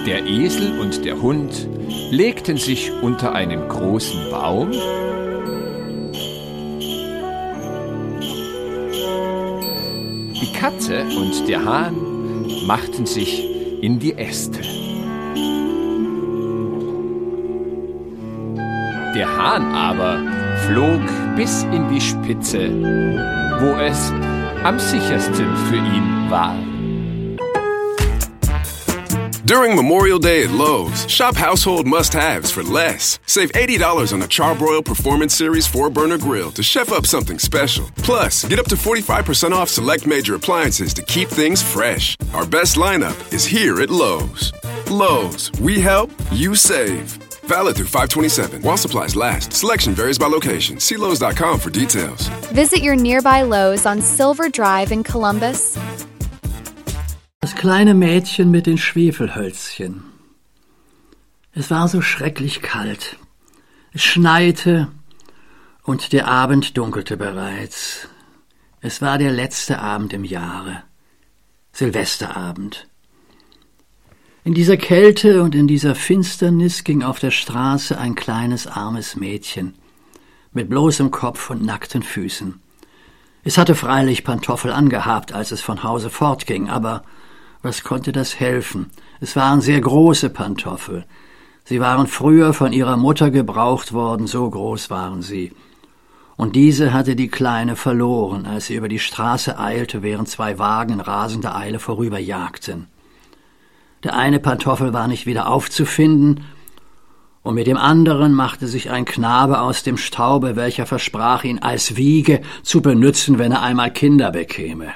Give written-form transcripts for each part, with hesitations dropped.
Der Esel und der Hund legten sich unter einen großen Baum. Die Katze und der Hahn machten sich in die Äste. Der Hahn aber flog bis in die Spitze, wo es am sichersten für ihn war. During Memorial Day at Lowe's, shop household must-haves for less. Save $80 on a Charbroil Performance Series 4-burner grill to chef up something special. Plus, get up to 45% off select major appliances to keep things fresh. Our best lineup is here at Lowe's. Lowe's, we help, you save. Valid through 5/27. While supplies last. Selection varies by location. See Lowe's.com for details. Visit your nearby Lowe's on Silver Drive in Columbus. Das kleine Mädchen mit den Schwefelhölzchen. Es war so schrecklich kalt. Es schneite und der Abend dunkelte bereits. Es war der letzte Abend im Jahre. Silvesterabend. In dieser Kälte und in dieser Finsternis ging auf der Straße ein kleines, armes Mädchen mit bloßem Kopf und nackten Füßen. Es hatte freilich Pantoffel angehabt, als es von Hause fortging, aber was konnte das helfen? Es waren sehr große Pantoffel. Sie waren früher von ihrer Mutter gebraucht worden, so groß waren sie. Und diese hatte die Kleine verloren, als sie über die Straße eilte, während zwei Wagen in rasender Eile vorüberjagten. Der eine Pantoffel war nicht wieder aufzufinden, und mit dem anderen machte sich ein Knabe aus dem Staube, welcher versprach, ihn als Wiege zu benützen, wenn er einmal Kinder bekäme.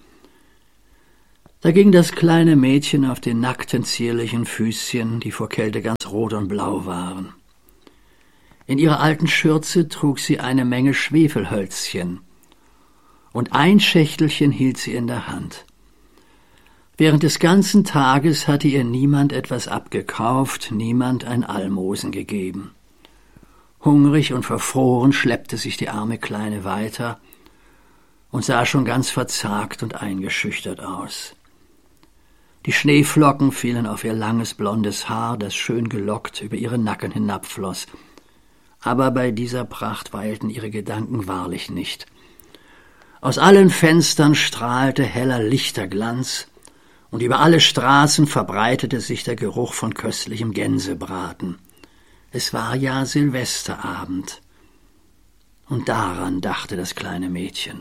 Da ging das kleine Mädchen auf den nackten, zierlichen Füßchen, die vor Kälte ganz rot und blau waren. In ihrer alten Schürze trug sie eine Menge Schwefelhölzchen, und ein Schächtelchen hielt sie in der Hand. Während des ganzen Tages hatte ihr niemand etwas abgekauft, niemand ein Almosen gegeben. Hungrig und verfroren schleppte sich die arme Kleine weiter und sah schon ganz verzagt und eingeschüchtert aus. Die Schneeflocken fielen auf ihr langes blondes Haar, das schön gelockt über ihren Nacken hinabfloss. Aber bei dieser Pracht weilten ihre Gedanken wahrlich nicht. Aus allen Fenstern strahlte heller Lichterglanz, und über alle Straßen verbreitete sich der Geruch von köstlichem Gänsebraten. Es war ja Silvesterabend. Und daran dachte das kleine Mädchen.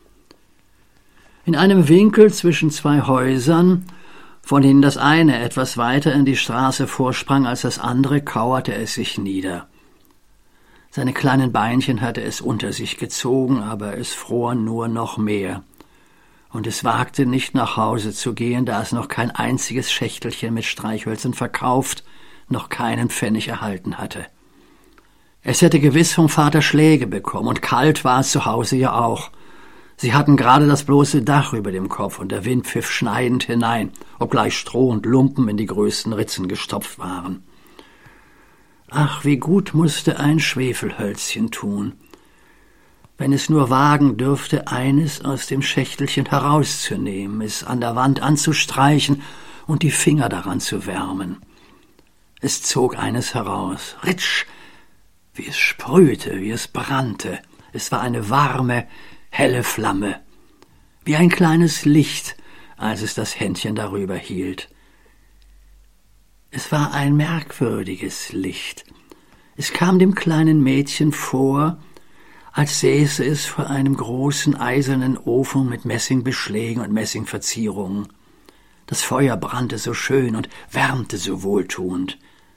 In einem Winkel zwischen zwei Häusern, von denen das eine etwas weiter in die Straße vorsprang als das andere, kauerte es sich nieder. Seine kleinen Beinchen hatte es unter sich gezogen, aber es fror nur noch mehr. Und es wagte nicht nach Hause zu gehen, da es noch kein einziges Schächtelchen mit Streichhölzern verkauft, noch keinen Pfennig erhalten hatte. Es hätte gewiss vom Vater Schläge bekommen, und kalt war es zu Hause ja auch. Sie hatten gerade das bloße Dach über dem Kopf, und der Wind pfiff schneidend hinein, obgleich Stroh und Lumpen in die größten Ritzen gestopft waren. Ach, wie gut musste ein Schwefelhölzchen tun, wenn es nur wagen dürfte, eines aus dem Schächtelchen herauszunehmen, es an der Wand anzustreichen und die Finger daran zu wärmen. Es zog eines heraus, ritsch, wie es sprühte, wie es brannte. Es war eine warme, helle Flamme, wie ein kleines Licht, als es das Händchen darüber hielt. Es war ein merkwürdiges Licht. Es kam dem kleinen Mädchen vor, als säße es vor einem großen eisernen Ofen mit Messingbeschlägen und Messingverzierungen. Das Feuer brannte so schön und wärmte so wohltuend.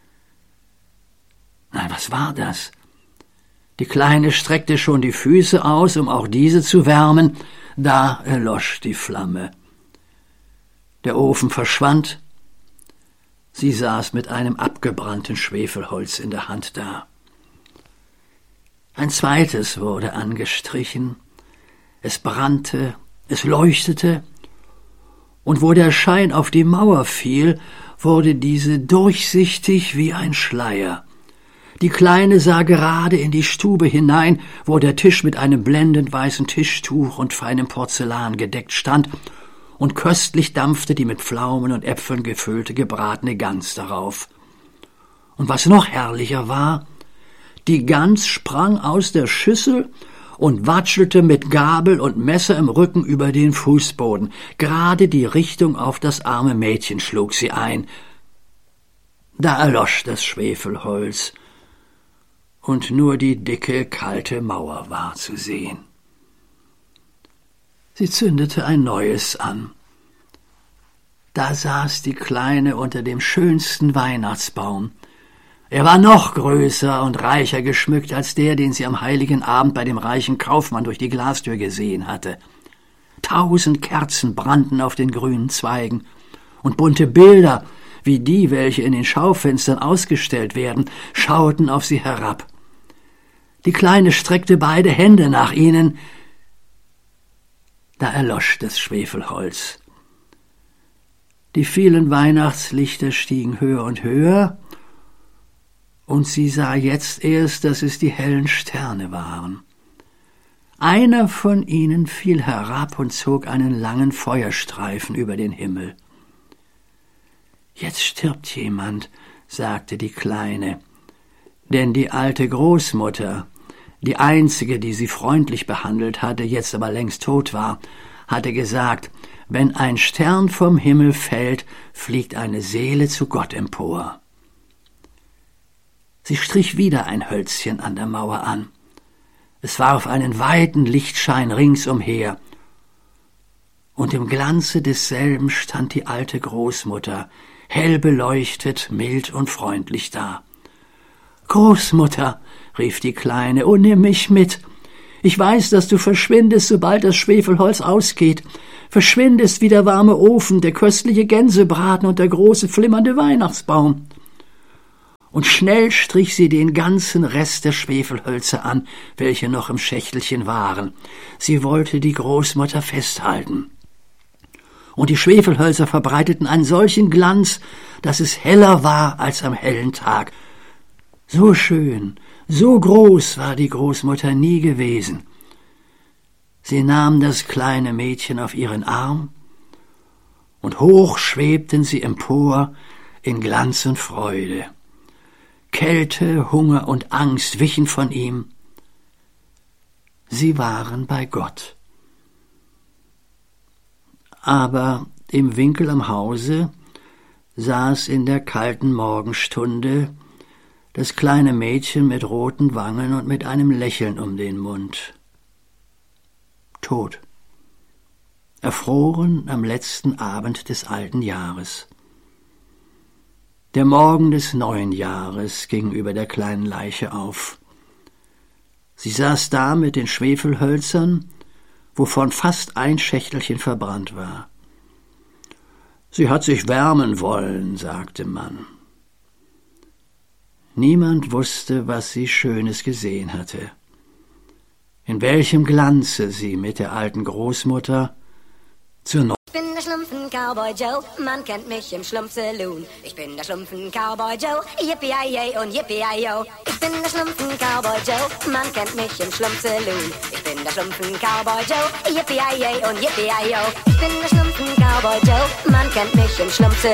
Nein, was war das? Die Kleine streckte schon die Füße aus, um auch diese zu wärmen, da erlosch die Flamme. Der Ofen verschwand. Sie saß mit einem abgebrannten Schwefelholz in der Hand da. Ein zweites wurde angestrichen. Es brannte, es leuchtete, und wo der Schein auf die Mauer fiel, wurde diese durchsichtig wie ein Schleier. Die Kleine sah gerade in die Stube hinein, wo der Tisch mit einem blendend weißen Tischtuch und feinem Porzellan gedeckt stand, und köstlich dampfte die mit Pflaumen und Äpfeln gefüllte gebratene Gans darauf. Und was noch herrlicher war, die Gans sprang aus der Schüssel und watschelte mit Gabel und Messer im Rücken über den Fußboden. Gerade die Richtung auf das arme Mädchen schlug sie ein. Da erlosch das Schwefelholz, und nur die dicke, kalte Mauer war zu sehen. Sie zündete ein neues an. Da saß die Kleine unter dem schönsten Weihnachtsbaum. Er war noch größer und reicher geschmückt als der, den sie am heiligen Abend bei dem reichen Kaufmann durch die Glastür gesehen hatte. 1000 Kerzen brannten auf den grünen Zweigen, und bunte Bilder, wie die, welche in den Schaufenstern ausgestellt werden, schauten auf sie herab. Die Kleine streckte beide Hände nach ihnen. Da erlosch das Schwefelholz. Die vielen Weihnachtslichter stiegen höher und höher, und sie sah jetzt erst, dass es die hellen Sterne waren. Einer von ihnen fiel herab und zog einen langen Feuerstreifen über den Himmel. »Jetzt stirbt jemand«, sagte die Kleine, denn die alte Großmutter, die einzige, die sie freundlich behandelt hatte, jetzt aber längst tot war, hatte gesagt, wenn ein Stern vom Himmel fällt, fliegt eine Seele zu Gott empor. Sie strich wieder ein Hölzchen an der Mauer an. Es warf einen weiten Lichtschein ringsumher, und im Glanze desselben stand die alte Großmutter, hell beleuchtet, mild und freundlich da. »Großmutter«, rief die Kleine, »oh, nimm mich mit. Ich weiß, dass du verschwindest, sobald das Schwefelholz ausgeht. Verschwindest wie der warme Ofen, der köstliche Gänsebraten und der große flimmernde Weihnachtsbaum.« Und schnell strich sie den ganzen Rest der Schwefelhölzer an, welche noch im Schächtelchen waren. Sie wollte die Großmutter festhalten. Und die Schwefelhölzer verbreiteten einen solchen Glanz, dass es heller war als am hellen Tag. So schön, so groß war die Großmutter nie gewesen. Sie nahm das kleine Mädchen auf ihren Arm, und hoch schwebten sie empor in Glanz und Freude. Kälte, Hunger und Angst wichen von ihm. Sie waren bei Gott. Aber im Winkel am Hause saß in der kalten Morgenstunde das kleine Mädchen mit roten Wangen und mit einem Lächeln um den Mund. Tot. Erfroren am letzten Abend des alten Jahres. Der Morgen des neuen Jahres ging über der kleinen Leiche auf. Sie saß da mit den Schwefelhölzern, wovon fast ein Schächtelchen verbrannt war. »Sie hat sich wärmen wollen«, sagte man. Niemand wusste, was sie Schönes gesehen hatte, in welchem Glanze sie mit der alten Großmutter zur Ich bin der Schlumpfen-Cowboy Joe, man kennt mich im Schlumpf-Saloon. Ich bin der Schlumpfen-Cowboy Joe, yippie-yay und yippie-yo. Ich bin der Schlumpfen-Cowboy Joe, man kennt mich im Schlumpf-Saloon. Ich bin der Schlumpfen-Cowboy Joe, yippie-yay und yippie-yo. Ich bin der Schlumpfen-Cowboy Joe, man kennt mich im Schlumpf-Saloon.